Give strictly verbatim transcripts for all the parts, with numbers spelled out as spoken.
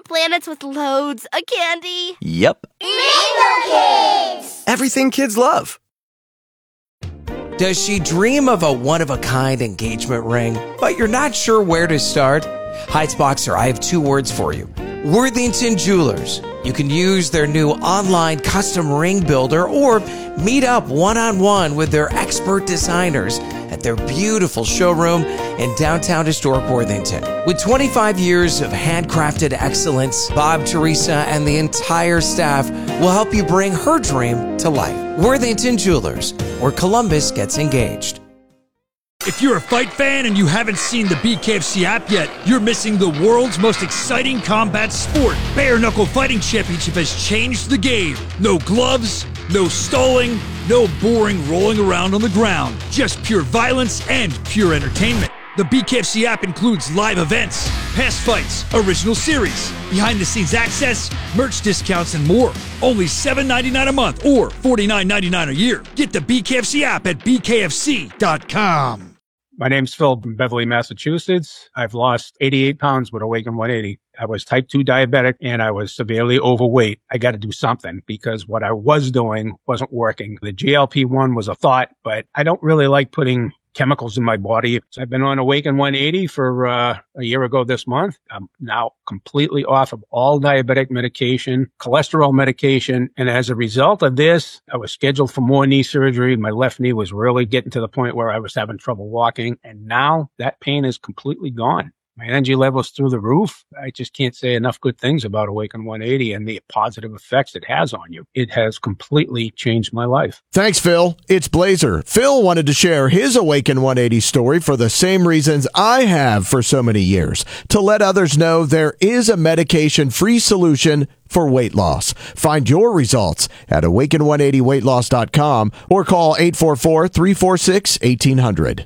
planets with loads of candy. Yep. Rainbow Kids! Everything kids love. Does she dream of a one-of-a-kind engagement ring, but you're not sure where to start? Heights Boxer, I have two words for you. Worthington Jewelers. You can use their new online custom ring builder or meet up one-on-one with their expert designers at their beautiful showroom in downtown historic Worthington. With twenty-five years of handcrafted excellence, Bob, Teresa, and the entire staff will help you bring her dream to life. Worthington Jewelers, where Columbus gets engaged. If you're a fight fan and you haven't seen the B K F C app yet, you're missing the world's most exciting combat sport. Bare Knuckle Fighting Championship has changed the game. No gloves, no stalling, no boring rolling around on the ground. Just pure violence and pure entertainment. The B K F C app includes live events, past fights, original series, behind-the-scenes access, merch discounts, and more. Only seven dollars and ninety-nine cents a month or forty-nine dollars and ninety-nine cents a year. Get the B K F C app at B K F C dot com. My name's Phil from Beverly, Massachusetts. I've lost eighty-eight pounds with Awaken one eighty. I was type two diabetic and I was severely overweight. I got to do something because what I was doing wasn't working. The G L P one was a thought, but I don't really like putting chemicals in my body. So I've been on Awaken one eighty for uh, a year ago this month. I'm now completely off of all diabetic medication, cholesterol medication. And as a result of this, I was scheduled for more knee surgery. My left knee was really getting to the point where I was having trouble walking. And now that pain is completely gone. My energy level's through the roof. I just can't say enough good things about Awaken one eighty and the positive effects it has on you. It has completely changed my life. Thanks, Phil. It's Blazer. Phil wanted to share his Awaken one eighty story for the same reasons I have for so many years, to let others know there is a medication-free solution for weight loss. Find your results at awaken one eighty weight loss dot com or call eight four four, three four six, one eight hundred.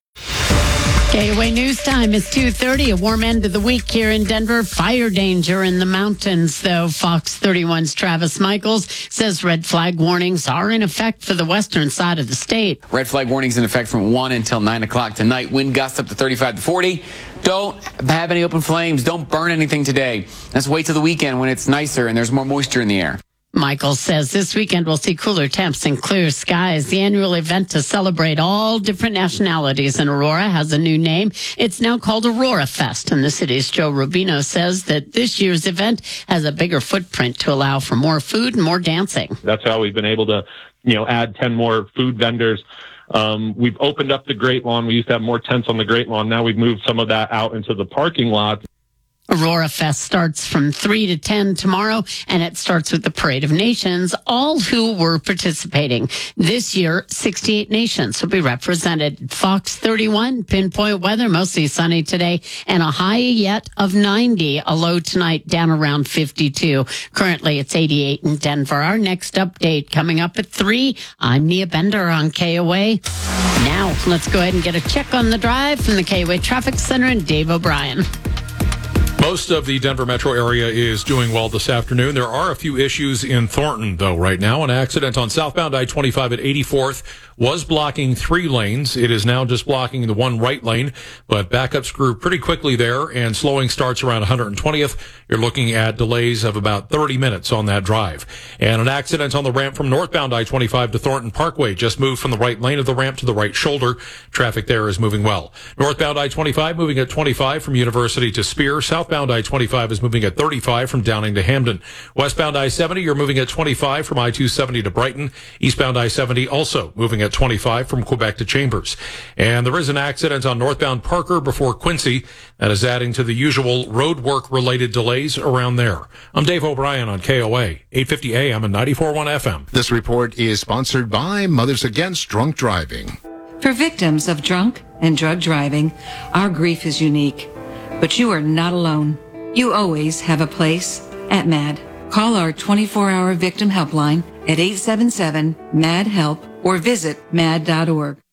K O A News Time is two thirty, a warm end of the week here in Denver. Fire danger in the mountains, though. Fox thirty-one's Travis Michaels says red flag warnings are in effect for the western side of the state. Red flag warnings in effect from one until nine o'clock tonight. Wind gusts up to thirty-five to forty. Don't have any open flames. Don't burn anything today. Let's wait till the weekend when it's nicer and there's more moisture in the air. Michael says this weekend we'll see cooler temps and clear skies. The annual event to celebrate all different nationalities in Aurora has a new name. It's now called Aurora Fest, and the city's Joe Rubino says that this year's event has a bigger footprint to allow for more food and more dancing. That's how we've been able to, you know, add ten more food vendors. Um, we've opened up the Great Lawn. We used to have more tents on the Great Lawn. Now we've moved some of that out into the parking lot. Aurora Fest starts from three to ten tomorrow, and it starts with the Parade of Nations, all who were participating. This year, sixty-eight nations will be represented. Fox thirty-one, pinpoint weather, mostly sunny today, and a high yet of ninety, a low tonight down around fifty-two. Currently, it's eighty-eight in Denver. Our next update coming up at three. I'm Nia Bender on K O A. Now, let's go ahead and get a check on the drive from the K O A Traffic Center and Dave O'Brien. Most of the Denver metro area is doing well this afternoon. There are a few issues in Thornton, though, right now. An accident on southbound I twenty-five at eighty-fourth was blocking three lanes. It is now just blocking the one right lane, but backups grew pretty quickly there, and slowing starts around one hundred twentieth. You're looking at delays of about thirty minutes on that drive. And an accident on the ramp from northbound I twenty-five to Thornton Parkway just moved from the right lane of the ramp to the right shoulder. Traffic there is moving well. Northbound I twenty-five moving at twenty-five from University to Spear. Southbound I twenty-five is moving at thirty-five from Downing to Hamden. Westbound I seventy, you're moving at twenty-five from I two seventy to Brighton. Eastbound I seventy also moving at twenty-five from Quebec to Chambers. And there is an accident on northbound Parker before Quincy that is adding to the usual road work related delays around there. I'm Dave O'Brien on K O A, eight fifty A M and ninety-four point one F M. This report is sponsored by Mothers Against Drunk Driving. For victims of drunk and drug driving, our grief is unique, but you are not alone. You always have a place at MAD. Call our twenty-four hour victim helpline at eight seven seven, M A D, HELP or visit mad dot org.